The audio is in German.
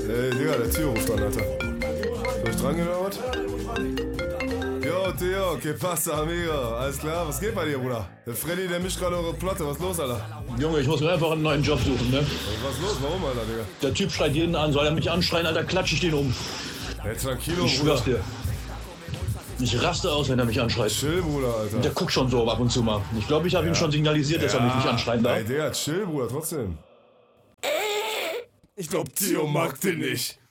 Ey, Digga, der Tio ruft an, Alter. Soll ich drangehen oder was? Yo, Theo, que pasa, amigo? Alles klar, was geht bei dir, Bruder? Der Freddy, der mischt gerade eure Platte, was ist los, Alter? Junge, ich muss mir einfach einen neuen Job suchen, ne? Was ist los, warum, Alter, Digga? Der Typ schreit jeden an, soll er mich anschreien, Alter, klatsch ich den um. Hey, tranquilo, Ich Bruder. schwör's dir. Ich raste aus, wenn er mich anschreit. Chill, Bruder, Alter. Der guckt schon so ab und zu mal. Ich glaube, ich habe ihm schon signalisiert, dass er mich nicht anschreien darf. Ey, Digga, chill, Bruder, trotzdem. Ich glaub, Theo mag den nicht.